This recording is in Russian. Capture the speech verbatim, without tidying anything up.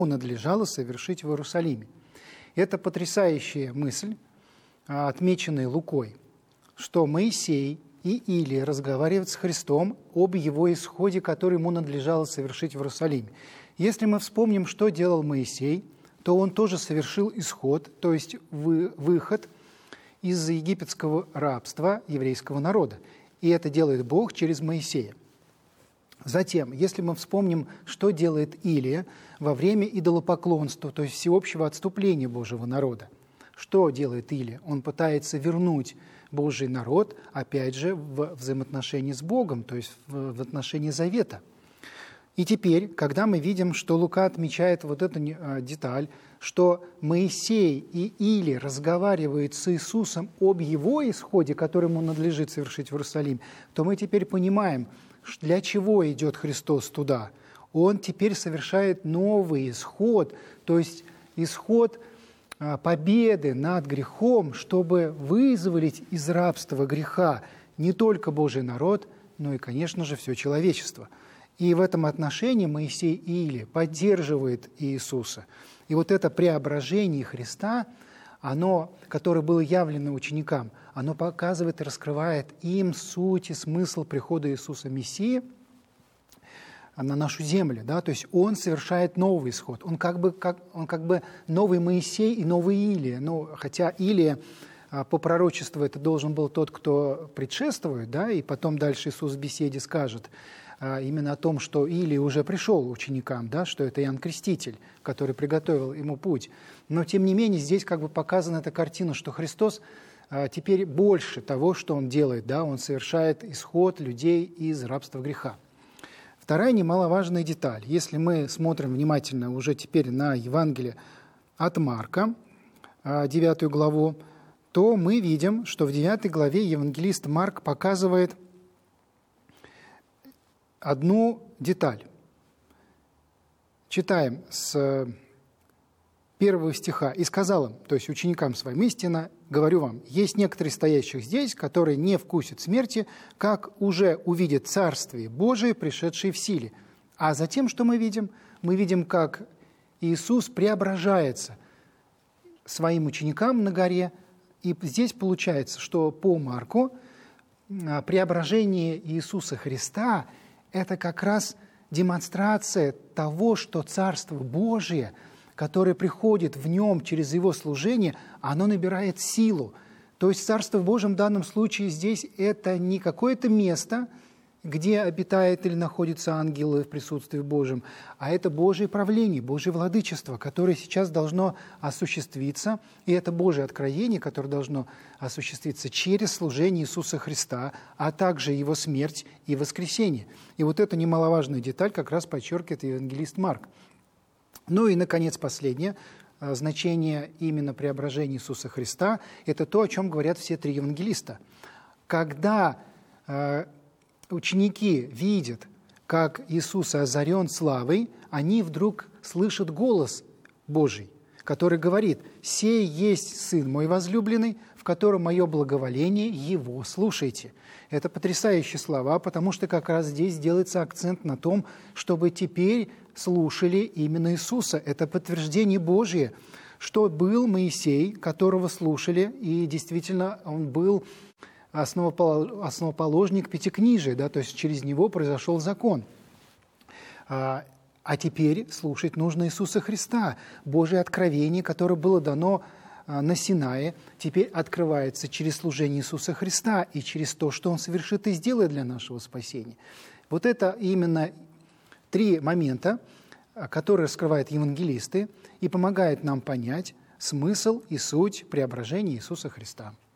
надлежало совершить в Иерусалиме. Это потрясающая мысль, отмеченная Лукой, что Моисей и Илия разговаривают с Христом об его исходе, который ему надлежало совершить в Иерусалиме. Если мы вспомним, что делал Моисей, то он тоже совершил исход, то есть выход из египетского рабства еврейского народа. И это делает Бог через Моисея. Затем, если мы вспомним, что делает Илия во время идолопоклонства, то есть всеобщего отступления Божьего народа. Что делает Илия? Он пытается вернуть Божий народ, опять же, в взаимоотношении с Богом, то есть в отношении завета. И теперь, когда мы видим, что Лука отмечает вот эту деталь, что Моисей и Илия разговаривают с Иисусом об его исходе, который ему надлежит совершить в Иерусалим, то мы теперь понимаем, для чего идет Христос туда. Он теперь совершает новый исход, то есть исход победы над грехом, чтобы вызволить из рабства греха не только Божий народ, но и, конечно же, все человечество. И в этом отношении Моисей и Илия поддерживают Иисуса. И вот это преображение Христа, оно, которое было явлено ученикам, оно показывает и раскрывает им суть и смысл прихода Иисуса Мессии на нашу землю. Да? То есть Он совершает новый исход. Он как бы, как, он как бы новый Моисей и новый Илия. Ну, хотя Илия по пророчеству это должен был тот, кто предшествует, да? И потом дальше Иисус в беседе скажет именно о том, что Илия уже пришел ученикам, да? Что это Иоанн Креститель, который приготовил ему путь. Но, тем не менее, здесь как бы показана эта картина, что Христос теперь больше того, что Он делает, да? Он совершает исход людей из рабства греха. Вторая немаловажная деталь. Если мы смотрим внимательно уже теперь на Евангелие от Марка, девятую главу, то мы видим, что в девятой главе евангелист Марк показывает одну деталь. Читаем с первого стиха. «И сказал им, то есть ученикам своим, истинно, говорю вам, есть некоторые стоящих здесь, которые не вкусят смерти, как уже увидят Царствие Божие, пришедшее в силе». А затем, что мы видим? Мы видим, как Иисус преображается своим ученикам на горе. И здесь получается, что по Марку преображение Иисуса Христа – это как раз демонстрация того, что Царство Божие, которое приходит в Нем через Его служение, оно набирает силу. То есть Царство Божие в данном случае здесь – это не какое-то место, где обитает или находится ангелы в присутствии Божьем, а это Божие правление, Божие владычество, которое сейчас должно осуществиться, и это Божие откровение, которое должно осуществиться через служение Иисуса Христа, а также Его смерть и воскресение. И вот эту немаловажную деталь как раз подчеркивает евангелист Марк. Ну и, наконец, последнее значение именно преображения Иисуса Христа – это то, о чем говорят все три евангелиста. Когда ученики видят, как Иисус озарен славой, они вдруг слышат голос Божий, который говорит: «Сей есть Сын мой возлюбленный, в котором мое благоволение, Его слушайте». Это потрясающие слова, потому что как раз здесь делается акцент на том, чтобы теперь слушали именно Иисуса. Это подтверждение Божие, что был Моисей, которого слушали, и действительно он был основоположник Пятикнижия, да, то есть через него произошел закон. А, а теперь слушать нужно Иисуса Христа. Божие откровение, которое было дано а, на Синае, теперь открывается через служение Иисуса Христа и через то, что Он совершит и сделает для нашего спасения. Вот это именно три момента, которые раскрывают евангелисты и помогают нам понять смысл и суть преображения Иисуса Христа.